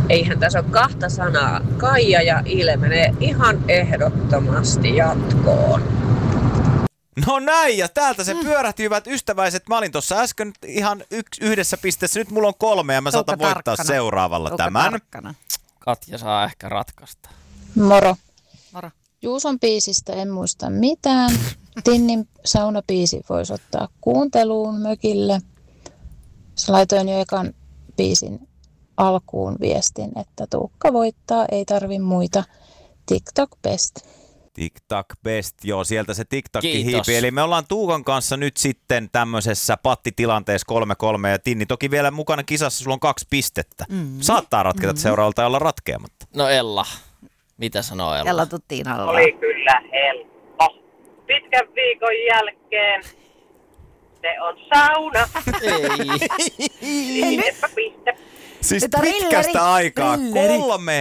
Eihän tässä ole kahta sanaa. Kaija ja Ile menee ihan ehdottomasti jatkoon. No näin, ja täältä se pyörähti, hyvät ystäväiset. Mä olin tuossa äsken ihan yhdessä pisteessä. Nyt mulla on 3 ja mä saatan voittaa seuraavalla tämän. Tarkkana. Katja saa ehkä ratkaista. Moro. Moro. Juuson biisistä en muista mitään. Tinnin saunabiisi voisi ottaa kuunteluun mökille. Sä laitoin jo ekan biisin alkuun viestin, että Tuukka voittaa, ei tarvi muita. TikTok best. TikTok best, joo, sieltä se TikTokki Kiitos. hiipi. Eli me ollaan Tuukan kanssa nyt sitten tämmöisessä pattitilanteessa 3-3 ja Tinni toki vielä mukana kisassa, sulla on 2 pistettä. Saattaa ratketa seuraavalta ja olla ratkeamatta. No Ella. Mitä sanoo Ella? Ella tuttiin alla. Oli kyllä helppo. Pitkän viikon jälkeen se on sauna. Pinnepä piste. Siis Että pitkästä aikaa rilleri.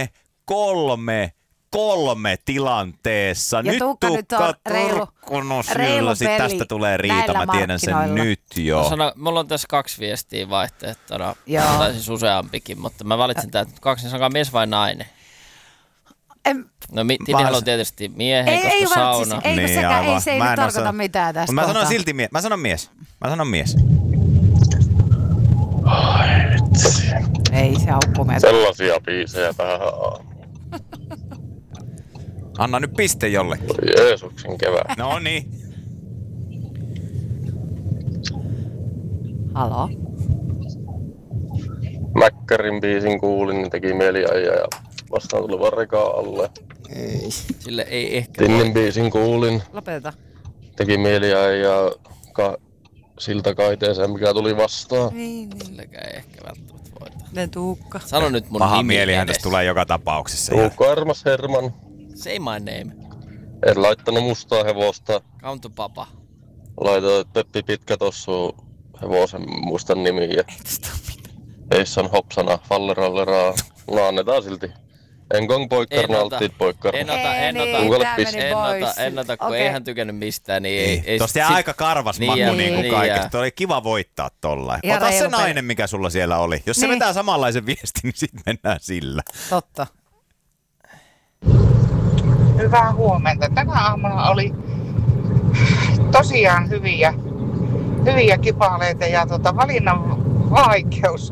3 tilanteessa. Ja Nyt Tuukka nyt on Turkkunos reilu ylläsi. peli Tästä tulee riita, näillä mä tiedän sen markkinoilla. nyt jo. Mulla on tässä 2 viestiä vaihtoehtona. Joo. Tai siis useampikin, mutta mä valitsin tää, että 2, niin sanokaa mies vai nainen. No Tinni haluaa tietysti miehen, koska sauna. Ei, Niin, sekään, aivan. se ei Mä nyt en tarkoita osaa. mitään tästä Mä sanon kohtaa. silti mä sanon mies. Ei se haukku meitä. Sellaisia biisejä tähän Anna nyt piste jollekin. Jeesuksen kevään. No niin. Halo? Mäkkärin biisin kuulin, niin teki mieli ajaa ja vastaan tuli vaan rekaa alle. Sille ei ehkä Tinnin biisin kuulin, Lopeta. teki mieli ajaa siltä kaiteeseen, mikä tuli vastaan. Niin. silläkään ei ehkä välttämättä voita. Ne Tuukka. Sano nyt mun Paha nimi mielihän edes. tästä tulee joka tapauksessa. Tuukka Armas Herman. Say my name. En laittanut mustaa hevosta. Count to papa. Laitoin Peppi Pitkä tossu hevosen muistan nimiä. Eissan hopsana, falleralleraa. No annetaan silti. Enkong poikkar, nalttit poikkar. En ota, Kuukalle tää piste. meni pois. en ota, kun Okei. ei hän tykännyt mistään, niin ei Tosta jää aika karvas maku jää, niin kuin niin kaikesta. jää. Toi oli kiva voittaa tollain. Ja Ota se reilu peli. nainen, mikä sulla siellä oli. Jos se Niin. vetää samanlaisen viestin, niin sit mennään sillä. Totta. Hyvää huomenta. Tänä aamuna oli tosiaan hyviä kipaleita ja valinnan vaikeus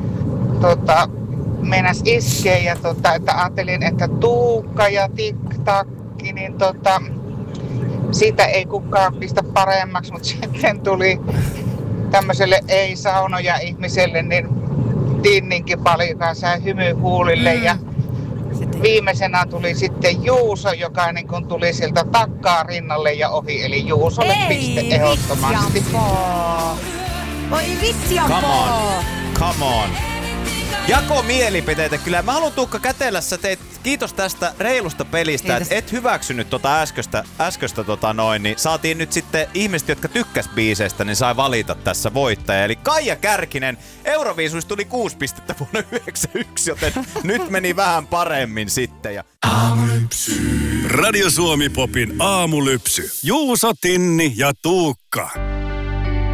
meinas iskee ja että ajattelin, että Tuukka ja TikTakki, niin siitä ei kukaan pistä paremmaksi, mutta sitten tuli tämmöiselle ei-saunoja ihmiselle, niin Tinnin kipali, joka sai hymy huulille ja viimeisenä tuli sitten Juuso, joka niin kun tuli sieltä takkaa rinnalle ja ohi, eli Juusolle piste ehdottomasti. Voi vitsi Come on. Jako mielipiteitä kyllä. Mä haluan Tuukka kätellä sä teit. Kiitos tästä reilusta pelistä, että et hyväksynyt äsköstä niin saatiin nyt sitten ihmiset, jotka tykkäs biiseistä, niin sai valita tässä voittaja. Eli Kaija Kärkinen, Euroviisuissa tuli 6 pistettä vuonna 1991, joten nyt meni vähän paremmin sitten. Ja... Radio Suomi Popin aamulypsy. Juuso, Tinni ja Tuukka.